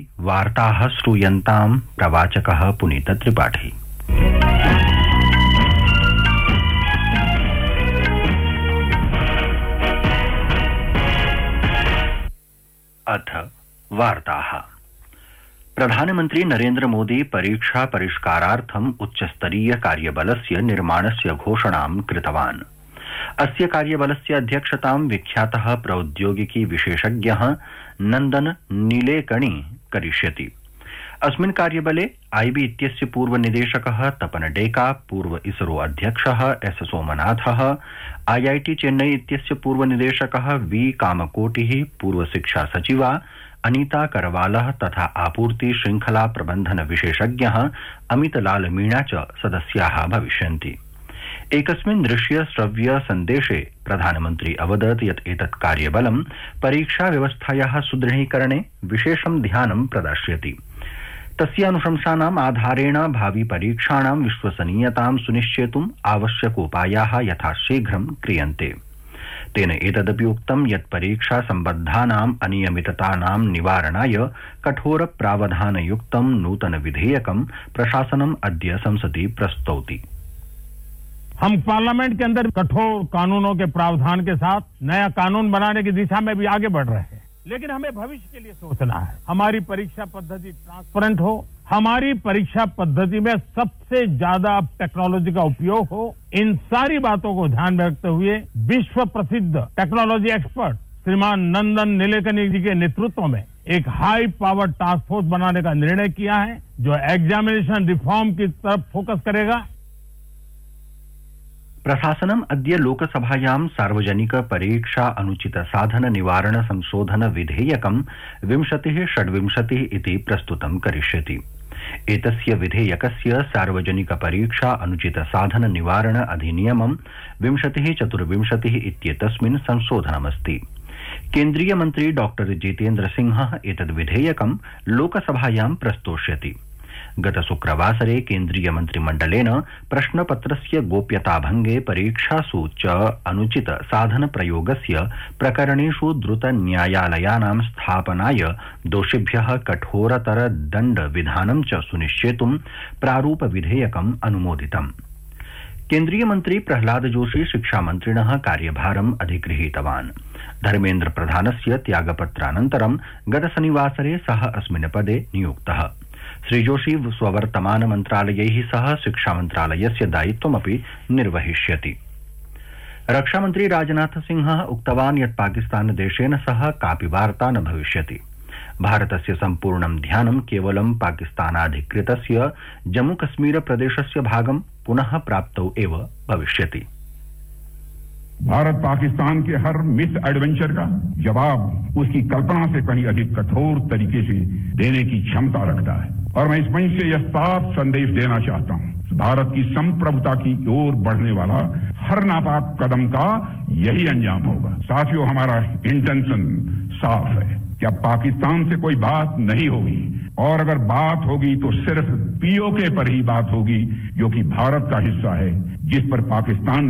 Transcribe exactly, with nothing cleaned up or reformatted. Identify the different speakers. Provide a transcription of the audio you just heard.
Speaker 1: वार्ताः श्रूयन्ताम् प्रवाचकः पुनीत त्रिपाठी। अथ वार्ताः। प्रधानमन्त्री नरेन्द्र मोदी परीक्षा परिष्कारार्थम् उच्चस्तरीय कार्यबलस्य निर्माणस्य घोषणां कृतवान्। अस्य कार्यबलस्य अध्यक्षतां विख्यातः प्रौद्योगिकी विशेषज्ञः नन्दन नीलेकणी करिष्यति। अस्मिन् कार्यबले आईबी इत्यस्य पूर्वनिदेशकः तपन डेका, पूर्व इसरो अध्यक्षः एस सोमनाथः, आईआईटी चेन्नई इत्यस्य पूर्वनिदेशकः वी कामकोटिः, पूर्वशिक्षा सचिवा अनीता करवालः तथा आपूर्ति श्रृंखला प्रबंधन विशेषज्ञः अमितलाल मीणा च सदस्याः भविष्यन्ति। एकस्मिन् दृश्य श्रव्य सन्देशे प्रधानमन्त्री अवदत् यत् एतत् कार्यबलं परीक्षा व्यवस्थायाः सुदृढीकरणे विशेषं ध्यानं प्रदास्यति। तस्य अनुशंसानाम् आधारेण भावि परीक्षाणां विश्वसनीयतां सुनिश्चेतुम् आवश्यकोपायाः यथाशीघ्रं क्रियन्ते। तेन एतदपि उक्तं यत् परीक्षा सम्बद्धानाम् अनियमिततानां निवारणाय कठोर प्रावधानयुक्तं नूतन विधेयकं प्रशासनम् अद्य संसदि प्रस्तौति।
Speaker 2: हम पार्लियामेंट के अंदर कठोर कानूनों के प्रावधान के साथ नया कानून बनाने की दिशा में भी आगे बढ़ रहे हैं, लेकिन हमें भविष्य के लिए सोचना है। हमारी परीक्षा पद्धति ट्रांसपेरेंट हो, हमारी परीक्षा पद्धति में सबसे ज्यादा टेक्नोलॉजी का उपयोग हो। इन सारी बातों को ध्यान में रखते हुए विश्व प्रसिद्ध टेक्नोलॉजी एक्सपर्ट श्रीमान नंदन नीलेकनी जी के नेतृत्व में एक हाई पावर टास्क फोर्स बनाने का निर्णय किया है, जो एग्जामिनेशन रिफॉर्म की तरफ फोकस करेगा।
Speaker 1: प्रशासनम् अद्य लोकसभायां सार्वजनिक परीक्षा अनुचित साधन निवारण संशोधन विधेयकं विंशतिः षड्विंशतिः इति प्रस्तुतं करिष्यति। एतस्य विधेयकस्य सार्वजनिक परीक्षा अनुचित साधन निवारण अधिनियमं विंशतिः चतुर्विंशतिः इत्येतस्मिन् संशोधनमस्ति। केन्द्रीय मन्त्री डॉक्टर जितेन्द्र सिंहः एतद् विधेयकं लोकसभायां प्रस्तोष्यति। गत शुक्रवासरे केन्द्रीय मन्त्रिमण्डलेन प्रश्नपत्रस्य गोप्यताभंगे परीक्षासु च अनुचित साधन प्रयोगस्य प्रकरणेषु द्रुत न्यायालयानां स्थापनाय दोषिभ्यः कठोरतर दण्ड विधानं च सुनिश्चेतुं प्रारूप विधेयकम् अनुमोदितम्। केन्द्रीय मन्त्री प्रह्लाद जोशी शिक्षामन्त्रिणः कार्यभारम् अधिगृहीतवान्। धर्मेन्द्र प्रधानस्य त्यागपत्रानन्तरं गत शनिवासरे सः अस्मिन् पदे नियुक्तः। श्रीजोशी स्ववर्तमान मन्त्रालयैः सह शिक्षामन्त्रालयस्य दायित्वमपि निर्वहिष्यति। रक्षामन्त्री राजनाथ सिंहः उक्तवान् यत् पाकिस्तान देशेन सह कापि वार्ता न भविष्यति। भारतस्य सम्पूर्णं ध्यानं केवलं पाकिस्तानाधिकृतस्य जम्मू कश्मीर प्रदेशस्य भागं पुनः प्राप्तौ एव भविष्यति।
Speaker 3: भारत पाकिस्तान के हर मिस एडवेंचर का जवाब उसकी कल्पना से कहीं अधिक कठोर तरीके से देने की क्षमता रखता है, और मैं इस मंच से यह साफ संदेश देना चाहता हूं, भारत की संप्रभुता की ओर बढ़ने वाला हर नापाक कदम का यही अंजाम होगा। साथियों, हमारा इंटेंशन साफ है कि अब पाकिस्तान से कोई बात नहीं होगी, और अगर बात होगी तो सिर्फ पीओके पर ही बात होगी, जो कि भारत का हिस्सा है, जिस पर पाकिस्तान